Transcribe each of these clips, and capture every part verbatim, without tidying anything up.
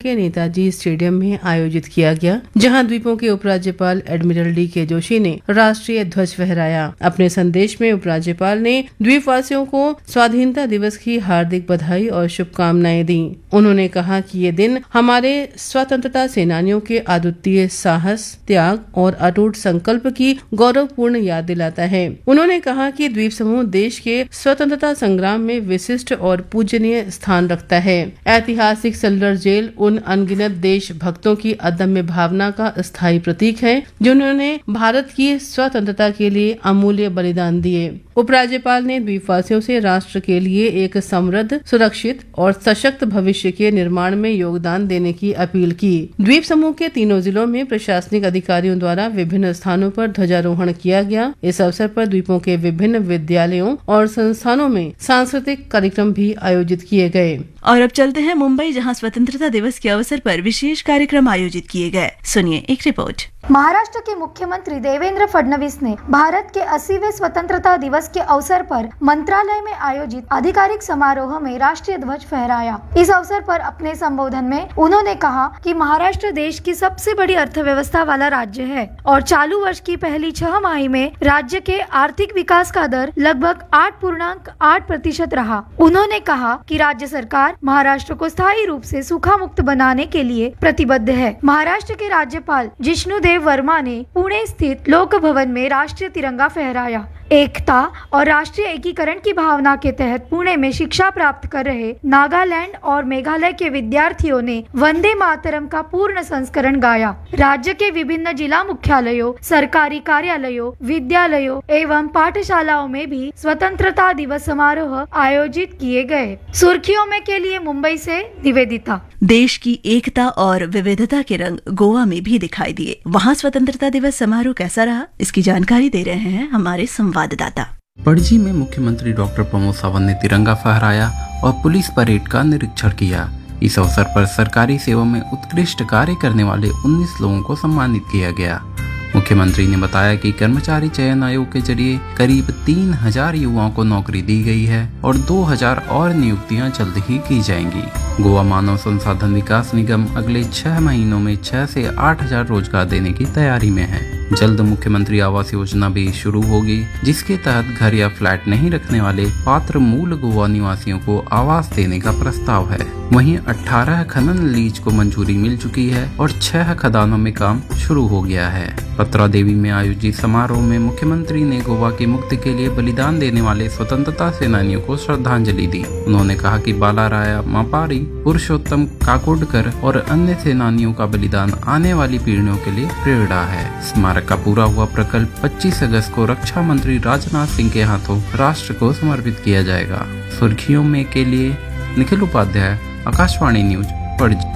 के नेताजी स्टेडियम में आयोजित किया गया, जहां द्वीपों के उपराज्यपाल एडमिरल डी के जोशी ने राष्ट्रीय ध्वज फहराया। अपने संदेश में उपराज्यपाल ने द्वीपवासियों को स्वाधीनता दिवस की हार्दिक बधाई और शुभकामनाएं दी। उन्होंने कहा कि ये दिन हमारे स्वतंत्रता सेनानियों के अद्वितीय साहस, त्याग और अटूट संकल्प की गौरवपूर्ण याद दिलाता है। उन्होंने कहा कि द्वीप समूह देश के स्वतंत्रता संग्राम में विशिष्ट और पूजनीय स्थान रखता है। ऐतिहासिक सेलुलर जेल उन अनगिनत देश भक्तों की अदम्य भावना का स्थायी प्रतीक है, जिन्होंने भारत की स्वतंत्रता के लिए अमूल्य बलिदान दिए। उपराज्यपाल ने द्वीपवासियों से राष्ट्र के लिए एक समृद्ध, सुरक्षित और सशक्त भविष्य के निर्माण में योगदान देने की अपील की। द्वीप समूह के तीनों जिलों में प्रशासनिक अधिकारियों द्वारा विभिन्न स्थानों पर ध्वजारोहण किया गया। इस अवसर पर द्वीपों के विभिन्न विद्यालयों और संस्थानों में सांस्कृतिक कार्यक्रम भी आयोजित किए गए। और अब चलते हैं मुंबई, जहां स्वतंत्रता दिवस के अवसर पर विशेष कार्यक्रम आयोजित किए गए। सुनिए एक रिपोर्ट। महाराष्ट्र के मुख्यमंत्री देवेंद्र फडणवीस ने भारत के अस्सीवें स्वतंत्रता दिवस के अवसर पर मंत्रालय में आयोजित आधिकारिक समारोह में राष्ट्रीय ध्वज फहराया। इस अवसर पर अपने संबोधन में उन्होंने कहा कि महाराष्ट्र देश की सबसे बड़ी अर्थव्यवस्था वाला राज्य है और चालू वर्ष की पहली छह माही में राज्य के आर्थिक विकास का दर लगभग आठ पूर्णांक आठ प्रतिशत रहा। उन्होंने कहा कि राज्य सरकार महाराष्ट्र को स्थायी रूप से सूखा मुक्त बनाने के लिए प्रतिबद्ध है। महाराष्ट्र के राज्यपाल जिष्णुदेव वर्मा ने पुणे स्थित लोक भवन में राष्ट्रीय तिरंगा फहराया। एकता और राष्ट्रीय एकीकरण की भावना के तहत पुणे में शिक्षा प्राप्त कर रहे नागालैंड और मेघालय के विद्यार्थियों ने वंदे मातरम का पूर्ण संस्करण गाया। राज्य के विभिन्न जिला मुख्यालयों, सरकारी कार्यालयों, विद्यालयों एवं पाठशालाओं में भी स्वतंत्रता दिवस समारोह आयोजित किए गए। सुर्खियों में के लिए मुंबई से निवेदिता। देश की एकता और विविधता के रंग गोवा में भी दिखाई दिए। वहाँ स्वतंत्रता दिवस समारोह कैसा रहा, इसकी जानकारी दे रहे हैं हमारे संवाददाता। पणजी में मुख्यमंत्री डॉक्टर प्रमोद सावंत ने तिरंगा फहराया और पुलिस परेड का निरीक्षण किया। इस अवसर पर सरकारी सेवा में उत्कृष्ट कार्य करने वाले उन्नीस लोगों को सम्मानित किया गया। मुख्यमंत्री ने बताया कि कर्मचारी चयन आयोग के जरिए करीब तीन हजार युवाओं को नौकरी दी गई है और दो हजार और नियुक्तियां जल्द ही की जाएंगी। गोवा मानव संसाधन विकास निगम अगले छह महीनों में छह से आठ हजार रोजगार देने की तैयारी में है। जल्द मुख्यमंत्री आवास योजना भी शुरू होगी, जिसके तहत घर या फ्लैट नहीं रखने वाले पात्र मूल गोवा निवासियों को आवास देने का प्रस्ताव है। वहीं अठारह खनन लीज को मंजूरी मिल चुकी है और छह खदानों में काम शुरू हो गया है। पत्रा देवी में आयोजित समारोह में मुख्यमंत्री ने गोवा की मुक्ति के लिए बलिदान देने वाले स्वतंत्रता सेनानियों को श्रद्धांजलि दी। उन्होंने कहा कि बालाराया मापारी, पुरुषोत्तम काकोडकर और अन्य सेनानियों का बलिदान आने वाली पीढ़ियों के लिए प्रेरणा है। स्मारक का पूरा हुआ प्रकल्प पच्चीस अगस्त को रक्षा मंत्री राजनाथ सिंह के हाथों राष्ट्र को समर्पित किया जाएगा। सुर्खियों में के लिए निखिल उपाध्याय, आकाशवाणी न्यूज, पणजी।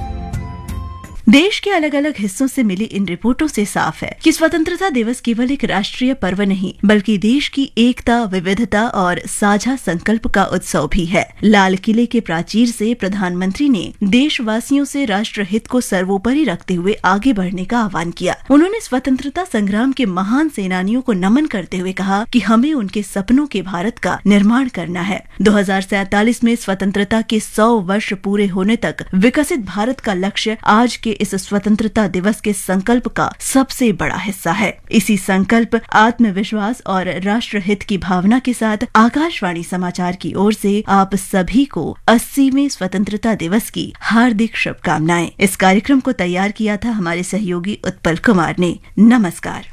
देश के अलग अलग हिस्सों से मिली इन रिपोर्टों से साफ है कि स्वतंत्रता दिवस केवल एक राष्ट्रीय पर्व नहीं, बल्कि देश की एकता, विविधता और साझा संकल्प का उत्सव भी है। लाल किले के प्राचीर से प्रधानमंत्री ने देशवासियों से राष्ट्र हित को सर्वोपरि रखते हुए आगे बढ़ने का आह्वान किया। उन्होंने स्वतंत्रता संग्राम के महान सेनानियों को नमन करते हुए कहा कि हमें उनके सपनों के भारत का निर्माण करना है। दो हजार सैतालीस में स्वतंत्रता के सौ वर्ष पूरे होने तक विकसित भारत का लक्ष्य आज के इस स्वतंत्रता दिवस के संकल्प का सबसे बड़ा हिस्सा है। इसी संकल्प, आत्मविश्वास और राष्ट्र हित की भावना के साथ आकाशवाणी समाचार की ओर से आप सभी को अस्सीवें स्वतंत्रता दिवस की हार्दिक शुभकामनाएं। इस कार्यक्रम को तैयार किया था हमारे सहयोगी उत्पल कुमार ने। नमस्कार।